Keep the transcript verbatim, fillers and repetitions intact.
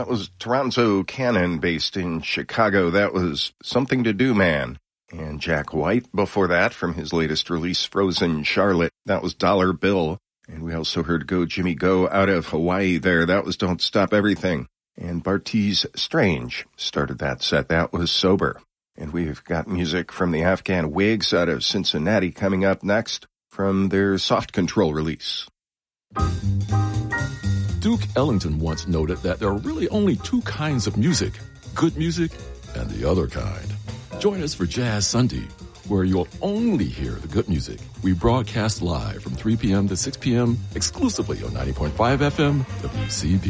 That was Toronto Cannon, based in Chicago. That was Something to Do, Man. And Jack White before that, from his latest release, Frozen Charlotte. That was Dollar Bill. And we also heard Go Jimmy Go out of Hawaii there. That was Don't Stop Everything. And Bartees Strange started that set. That was Sober. And we've got music from the Afghan Wigs out of Cincinnati coming up next from their Soft Control release. Duke Ellington once noted that there are really only two kinds of music, good music and the other kind. Join us for Jazz Sunday, where you'll only hear the good music. We broadcast live from three p.m. to six p.m. exclusively on ninety point five F M W C B.